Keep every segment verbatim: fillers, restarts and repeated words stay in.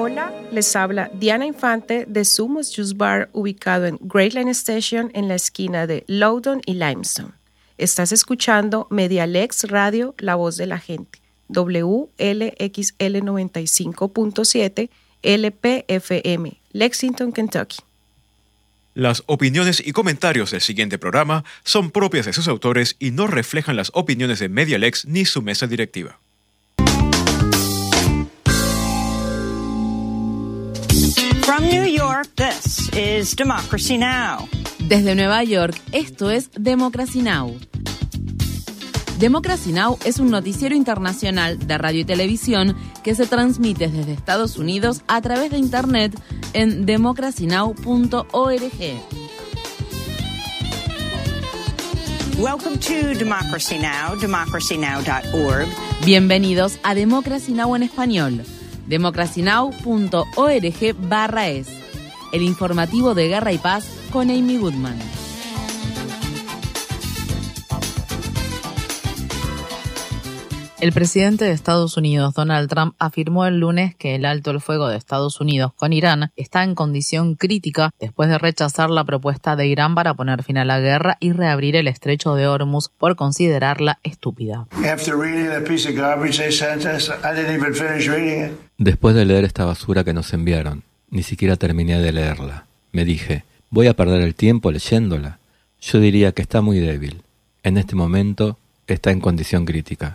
Hola, les habla Diana Infante de Sumos Juice Bar, ubicado en Great Line Station en la esquina de Loudoun y Limestone. Estás escuchando Medialex Radio, la voz de la gente, W L X L noventa y cinco punto siete L P F M, Lexington, Kentucky. Las opiniones y comentarios del siguiente programa son propias de sus autores y no reflejan las opiniones de Medialex ni su mesa directiva. From New York, this is Democracy Now! Desde Nueva York, esto es Democracy Now! Democracy Now! Es un noticiero internacional de radio y televisión que se transmite desde Estados Unidos a través de Internet en democracy now punto org. Welcome to Democracy Now!, democracy now dot org. Bienvenidos a Democracy Now! En español. democracy now punto org barra es. El informativo de Guerra y Paz con Amy Goodman. El presidente de Estados Unidos, Donald Trump, afirmó el lunes que el alto el fuego de Estados Unidos con Irán está en condición crítica después de rechazar la propuesta de Irán para poner fin a la guerra y reabrir el estrecho de Hormuz por considerarla estúpida. Después de leer esta basura que nos enviaron, ni siquiera terminé de leerla. Me dije, ¿voy a perder el tiempo leyéndola? Yo diría que está muy débil. En este momento está en condición crítica.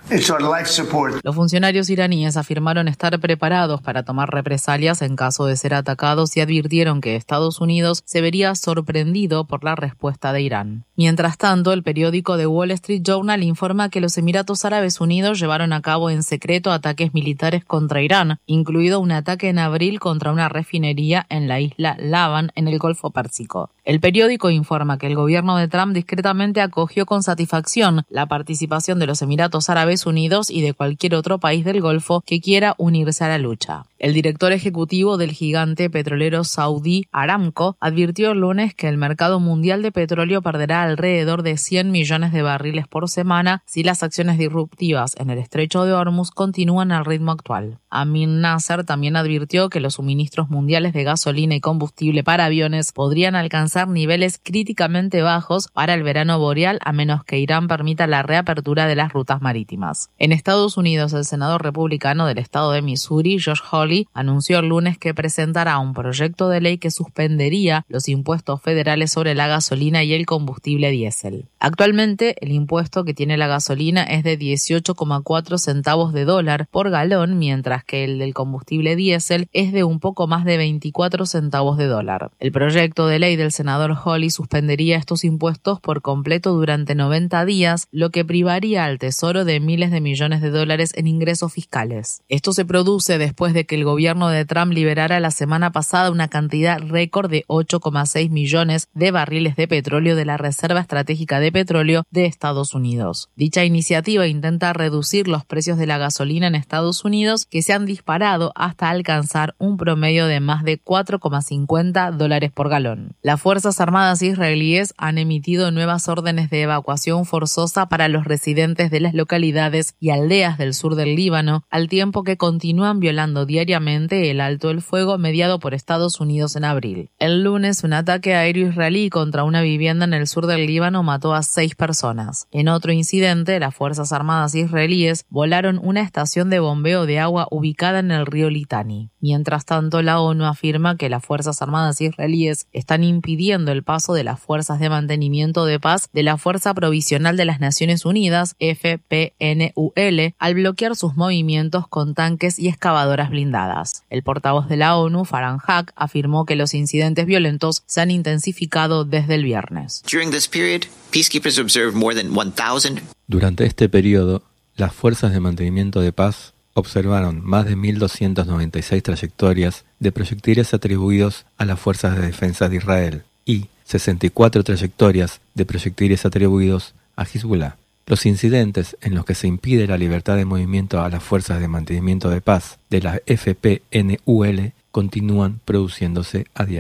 Los funcionarios iraníes afirmaron estar preparados para tomar represalias en caso de ser atacados y advirtieron que Estados Unidos se vería sorprendido por la respuesta de Irán. Mientras tanto, el periódico The Wall Street Journal informa que los Emiratos Árabes Unidos llevaron a cabo en secreto ataques militares contra Irán, incluido un ataque en abril contra una refinería en la isla Laban, en el Golfo Pérsico. El periódico informa que el gobierno de Trump discretamente acogió con satisfacción la participación de los Emiratos Árabes Unidos y de cualquier otro país del Golfo que quiera unirse a la lucha. El director ejecutivo del gigante petrolero saudí Aramco advirtió el lunes que el mercado mundial de petróleo perderá alrededor de cien millones de barriles por semana si las acciones disruptivas en el estrecho de Hormuz continúan al ritmo actual. Amin Nasser también advirtió que los suministros mundiales de gasolina y combustible para aviones podrían alcanzar niveles críticamente bajos para el verano boreal a menos que Irán permita la reapertura de las rutas marítimas. En Estados Unidos, el senador republicano del estado de Missouri, Josh Hawley, anunció el lunes que presentará un proyecto de ley que suspendería los impuestos federales sobre la gasolina y el combustible diésel. Actualmente, el impuesto que tiene la gasolina es de dieciocho coma cuatro centavos de dólar por galón, mientras que el del combustible diésel es de un poco más de veinticuatro centavos de dólar. El proyecto de ley del senador Hawley suspendería estos impuestos por completo durante noventa días, lo que privaría al Tesoro de miles de millones de dólares en ingresos fiscales. Esto se produce después de que el gobierno de Trump liberara la semana pasada una cantidad récord de ocho coma seis millones de barriles de petróleo de la Reserva Estratégica de Petróleo de Estados Unidos. Dicha iniciativa intenta reducir los precios de la gasolina en Estados Unidos, que se han disparado hasta alcanzar un promedio de más de cuatro coma cincuenta dólares por galón. Las Fuerzas Armadas israelíes han emitido nuevas órdenes de evacuación forzosa para los residentes de las localidades y aldeas del sur del Líbano, al tiempo que continúan violando diariamente el alto el fuego mediado por Estados Unidos en abril. El lunes, un ataque aéreo israelí contra una vivienda en el sur del Líbano mató a seis personas. En otro incidente, las Fuerzas Armadas israelíes volaron una estación de bombeo de agua ubicada en el río Litani. Mientras tanto, la ONU afirma que las Fuerzas Armadas israelíes están impidiendo el paso de las Fuerzas de Mantenimiento de Paz de la Fuerza Provisional de las Naciones Unidas, F P N U L, al bloquear sus movimientos con tanques y excavadoras blindadas. El portavoz de la ONU, Farhan Haq, afirmó que los incidentes violentos se han intensificado desde el viernes. Durante este periodo, las Fuerzas de Mantenimiento de Paz observaron más de mil doscientas noventa y seis trayectorias de proyectiles atribuidos a las Fuerzas de Defensa de Israel y sesenta y cuatro trayectorias de proyectiles atribuidos a Hezbollah. Los incidentes en los que se impide la libertad de movimiento a las Fuerzas de Mantenimiento de Paz de la F P N U L continúan produciéndose a diario.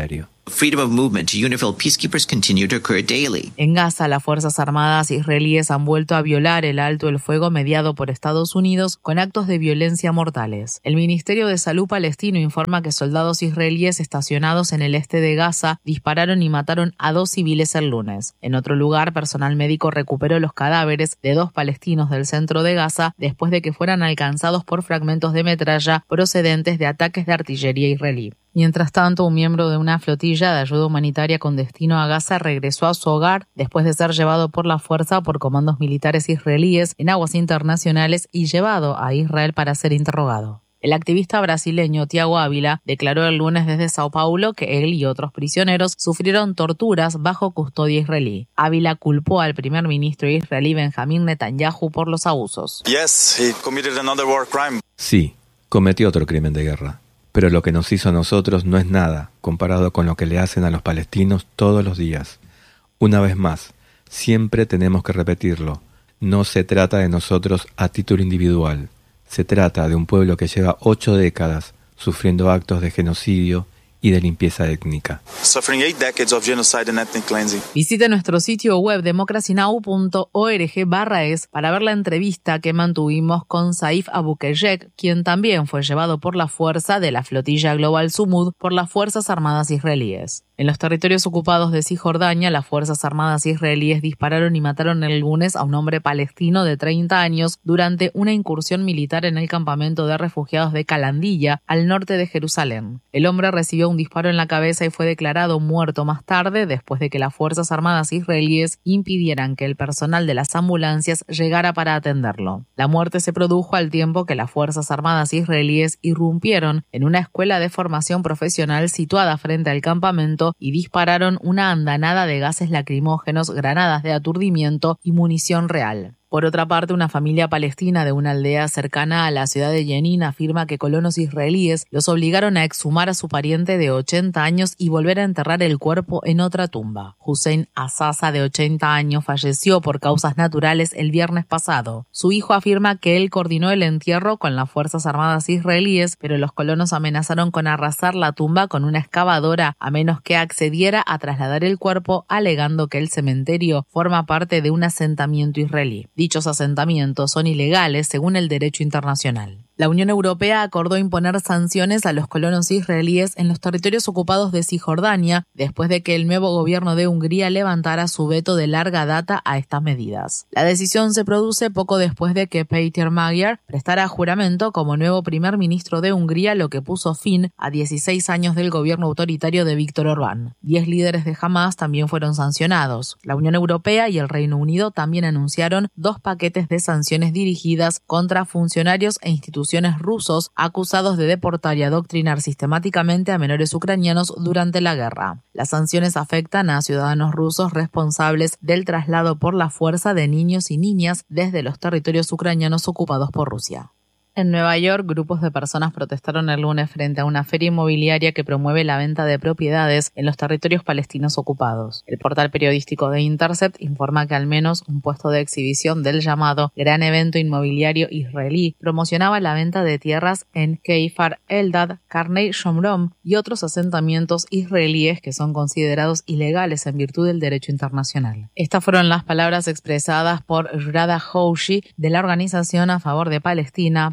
Freedom of movement to UNIFIL peacekeepers continue to occur daily. En Gaza, las Fuerzas Armadas israelíes han vuelto a violar el alto el fuego mediado por Estados Unidos con actos de violencia mortales. El Ministerio de Salud palestino informa que soldados israelíes estacionados en el este de Gaza dispararon y mataron a dos civiles el lunes. En otro lugar, personal médico recuperó los cadáveres de dos palestinos del centro de Gaza después de que fueran alcanzados por fragmentos de metralla procedentes de ataques de artillería israelí. Mientras tanto, un miembro de una flotilla de ayuda humanitaria con destino a Gaza regresó a su hogar después de ser llevado por la fuerza por comandos militares israelíes en aguas internacionales y llevado a Israel para ser interrogado. El activista brasileño Thiago Ávila declaró el lunes desde Sao Paulo que él y otros prisioneros sufrieron torturas bajo custodia israelí. Ávila culpó al primer ministro israelí Benjamín Netanyahu por los abusos. Yes, he committed another war crime. Sí, cometió otro crimen de guerra. Pero lo que nos hizo a nosotros no es nada comparado con lo que le hacen a los palestinos todos los días. Una vez más, siempre tenemos que repetirlo. No se trata de nosotros a título individual. Se trata de un pueblo que lleva ocho décadas sufriendo actos de genocidio y de limpieza étnica. Suffering eight decades of genocide and ethnic cleansing. Visite nuestro sitio web democracynow punto org barra es para ver la entrevista que mantuvimos con Saif Abukeyek, quien también fue llevado por la fuerza de la flotilla Global Sumud por las Fuerzas Armadas israelíes. En los territorios ocupados de Cisjordania, las Fuerzas Armadas israelíes dispararon y mataron el lunes a un hombre palestino de treinta años durante una incursión militar en el campamento de refugiados de Calandilla, al norte de Jerusalén. El hombre recibió un disparo en la cabeza y fue declarado muerto más tarde después de que las Fuerzas Armadas israelíes impidieran que el personal de las ambulancias llegara para atenderlo. La muerte se produjo al tiempo que las Fuerzas Armadas israelíes irrumpieron en una escuela de formación profesional situada frente al campamento y dispararon una andanada de gases lacrimógenos, granadas de aturdimiento y munición real. Por otra parte, una familia palestina de una aldea cercana a la ciudad de Jenin afirma que colonos israelíes los obligaron a exhumar a su pariente de ochenta años y volver a enterrar el cuerpo en otra tumba. Hussein Azasa, de ochenta años, falleció por causas naturales el viernes pasado. Su hijo afirma que él coordinó el entierro con las Fuerzas Armadas israelíes, pero los colonos amenazaron con arrasar la tumba con una excavadora a menos que accediera a trasladar el cuerpo, alegando que el cementerio forma parte de un asentamiento israelí. Dichos asentamientos son ilegales según el derecho internacional. La Unión Europea acordó imponer sanciones a los colonos israelíes en los territorios ocupados de Cisjordania después de que el nuevo gobierno de Hungría levantara su veto de larga data a estas medidas. La decisión se produce poco después de que Peter Magyar prestara juramento como nuevo primer ministro de Hungría, lo que puso fin a dieciséis años del gobierno autoritario de Víctor Orbán. Diez líderes de Hamás también fueron sancionados. La Unión Europea y el Reino Unido también anunciaron dos paquetes de sanciones dirigidas contra funcionarios e instituciones rusos acusados de deportar y adoctrinar sistemáticamente a menores ucranianos durante la guerra. Las sanciones afectan a ciudadanos rusos responsables del traslado por la fuerza de niños y niñas desde los territorios ucranianos ocupados por Rusia. En Nueva York, grupos de personas protestaron el lunes frente a una feria inmobiliaria que promueve la venta de propiedades en los territorios palestinos ocupados. El portal periodístico The Intercept informa que al menos un puesto de exhibición del llamado Gran Evento Inmobiliario Israelí promocionaba la venta de tierras en Kfar Eldad, Karnei Shomrom y otros asentamientos israelíes que son considerados ilegales en virtud del derecho internacional. Estas fueron las palabras expresadas por Rada Houshi de la organización a favor de Palestina,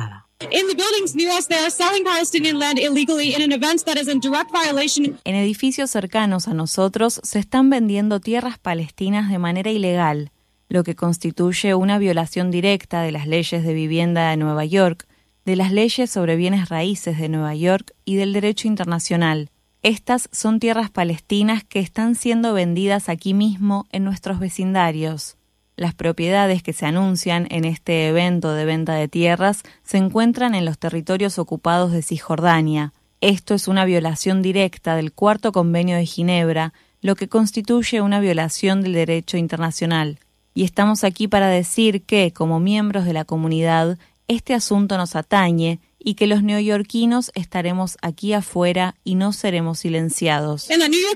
En edificios cercanos a nosotros se están vendiendo tierras palestinas de manera ilegal, lo que constituye una violación directa de las leyes de vivienda de Nueva York, de las leyes sobre bienes raíces de Nueva York y del derecho internacional. Estas son tierras palestinas que están siendo vendidas aquí mismo en nuestros vecindarios. Las propiedades que se anuncian en este evento de venta de tierras se encuentran en los territorios ocupados de Cisjordania. Esto es una violación directa del Cuarto Convenio de Ginebra, lo que constituye una violación del derecho internacional. Y estamos aquí para decir que, como miembros de la comunidad, este asunto nos atañe y que los neoyorquinos estaremos aquí afuera y no seremos silenciados.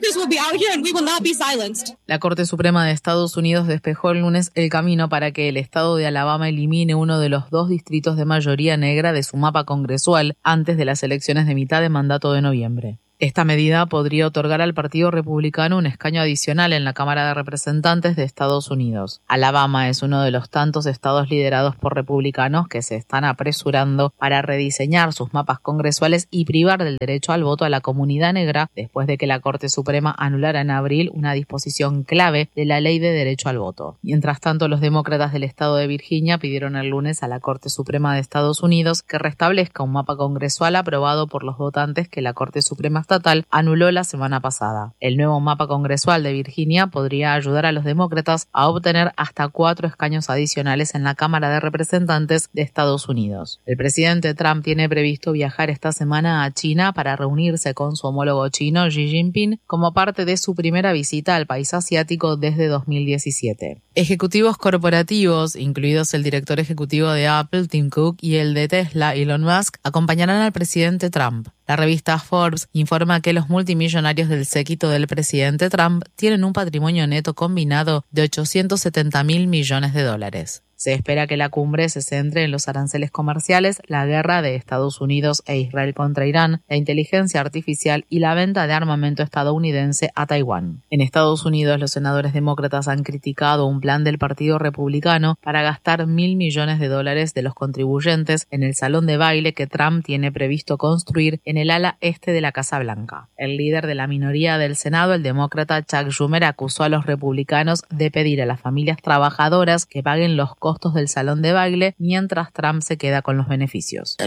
La Corte Suprema de Estados Unidos despejó el lunes el camino para que el estado de Alabama elimine uno de los dos distritos de mayoría negra de su mapa congresual antes de las elecciones de mitad de mandato de noviembre. Esta medida podría otorgar al Partido Republicano un escaño adicional en la Cámara de Representantes de Estados Unidos. Alabama es uno de los tantos estados liderados por republicanos que se están apresurando para rediseñar sus mapas congresuales y privar del derecho al voto a la comunidad negra después de que la Corte Suprema anulara en abril una disposición clave de la Ley de Derecho al Voto. Mientras tanto, los demócratas del estado de Virginia pidieron el lunes a la Corte Suprema de Estados Unidos que restablezca un mapa congresual aprobado por los votantes que la Corte Suprema estatal anuló la semana pasada. El nuevo mapa congresual de Virginia podría ayudar a los demócratas a obtener hasta cuatro escaños adicionales en la Cámara de Representantes de Estados Unidos. El presidente Trump tiene previsto viajar esta semana a China para reunirse con su homólogo chino Xi Jinping como parte de su primera visita al país asiático desde dos mil diecisiete. Ejecutivos corporativos, incluidos el director ejecutivo de Apple, Tim Cook, y el de Tesla, Elon Musk, acompañarán al presidente Trump. La revista Forbes informa que los multimillonarios del séquito del presidente Trump tienen un patrimonio neto combinado de ochocientos setenta mil millones de dólares. Se espera que la cumbre se centre en los aranceles comerciales, la guerra de Estados Unidos e Israel contra Irán, la inteligencia artificial y la venta de armamento estadounidense a Taiwán. En Estados Unidos, los senadores demócratas han criticado un plan del Partido Republicano para gastar mil millones de dólares de los contribuyentes en el salón de baile que Trump tiene previsto construir en el ala este de la Casa Blanca. El líder de la minoría del Senado, el demócrata Chuck Schumer, acusó a los republicanos de pedir a las familias trabajadoras que paguen los costos costos del salón de baile mientras Trump se queda con los beneficios.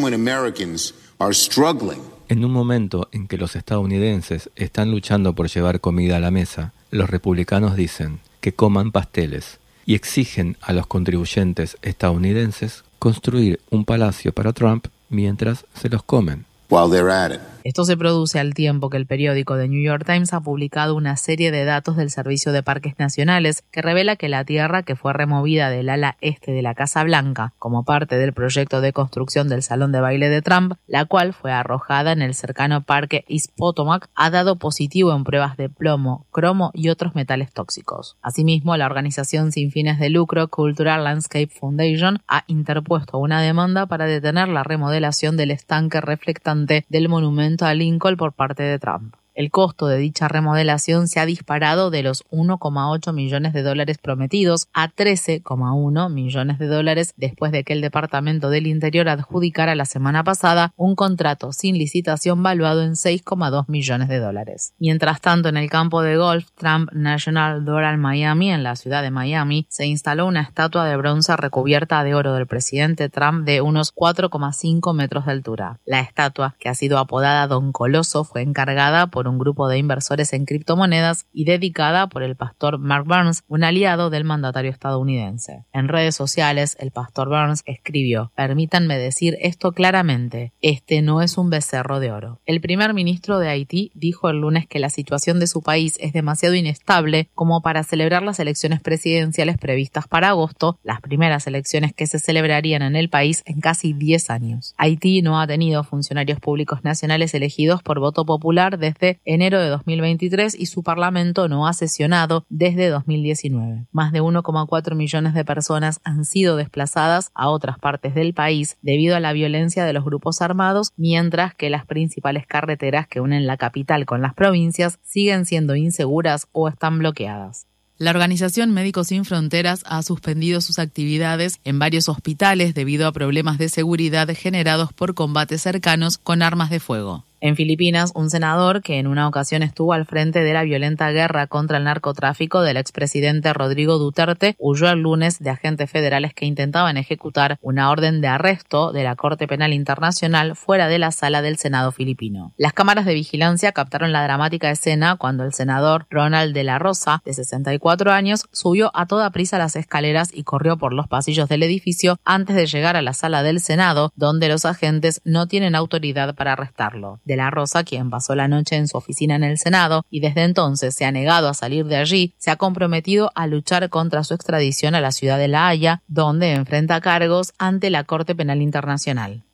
En un momento en que los estadounidenses están luchando por llevar comida a la mesa, los republicanos dicen que coman pasteles y exigen a los contribuyentes estadounidenses construir un palacio para Trump mientras se los comen. While they're at it. Esto se produce al tiempo que el periódico The New York Times ha publicado una serie de datos del Servicio de Parques Nacionales que revela que la tierra que fue removida del ala este de la Casa Blanca como parte del proyecto de construcción del salón de baile de Trump, la cual fue arrojada en el cercano parque East Potomac, ha dado positivo en pruebas de plomo, cromo y otros metales tóxicos. Asimismo, la organización sin fines de lucro Cultural Landscape Foundation ha interpuesto una demanda para detener la remodelación del estanque reflectante del monumento a Lincoln por parte de Trump. El costo de dicha remodelación se ha disparado de los uno coma ocho millones de dólares prometidos a trece coma uno millones de dólares después de que el Departamento del Interior adjudicara la semana pasada un contrato sin licitación valuado en seis coma dos millones de dólares. Mientras tanto, en el campo de golf Trump National Doral Miami, en la ciudad de Miami, se instaló una estatua de bronce recubierta de oro del presidente Trump de unos cuatro coma cinco metros de altura. La estatua, que ha sido apodada Don Coloso, fue encargada por un grupo de inversores en criptomonedas y dedicada por el pastor Mark Burns, un aliado del mandatario estadounidense. En redes sociales, el pastor Burns escribió: "Permítanme decir esto claramente, este no es un becerro de oro". El primer ministro de Haití dijo el lunes que la situación de su país es demasiado inestable como para celebrar las elecciones presidenciales previstas para agosto, las primeras elecciones que se celebrarían en el país en casi diez años. Haití no ha tenido funcionarios públicos nacionales elegidos por voto popular desde enero de dos mil veintitrés y su parlamento no ha sesionado desde dos mil diecinueve. Más de uno coma cuatro millones de personas han sido desplazadas a otras partes del país debido a la violencia de los grupos armados, mientras que las principales carreteras que unen la capital con las provincias siguen siendo inseguras o están bloqueadas. La organización Médicos Sin Fronteras ha suspendido sus actividades en varios hospitales debido a problemas de seguridad generados por combates cercanos con armas de fuego. En Filipinas, un senador que en una ocasión estuvo al frente de la violenta guerra contra el narcotráfico del expresidente Rodrigo Duterte huyó el lunes de agentes federales que intentaban ejecutar una orden de arresto de la Corte Penal Internacional fuera de la sala del Senado filipino. Las cámaras de vigilancia captaron la dramática escena cuando el senador Ronald de la Rosa, de sesenta y cuatro años, subió a toda prisa las escaleras y corrió por los pasillos del edificio antes de llegar a la sala del Senado, donde los agentes no tienen autoridad para arrestarlo. De la Rosa, quien pasó la noche en su oficina en el Senado y desde entonces se ha negado a salir de allí, se ha comprometido a luchar contra su extradición a la ciudad de La Haya, donde enfrenta cargos ante la Corte Penal Internacional.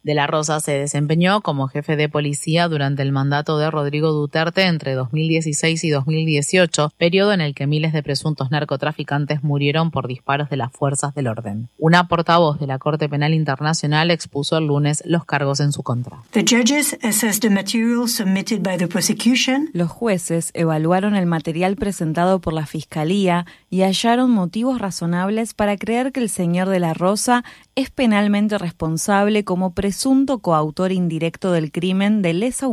De la Rosa se desempeñó como jefe de policía durante el mandato de Rodrigo Duterte entre dos mil dieciséis y dos mil dieciocho, periodo en el que miles de presuntos narcotraficantes murieron por disparos de las fuerzas del orden. Una portavoz de la Corte Penal Internacional expuso el lunes los cargos en su contra. Los jueces evaluaron el material presentado por la Fiscalía y hallaron motivos razonables para creer que el señor de la Rosa es penalmente responsable como presunto coautor indirecto del crimen de lesa